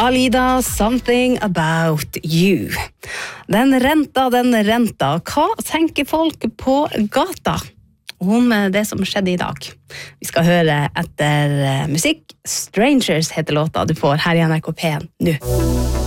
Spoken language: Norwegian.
Alida, Something About You. Den renta. Hva tenker folk på gata om det som skjedde i dag? Vi skal høre etter musikk. Strangers heter låta du får her i NRK P1 nå.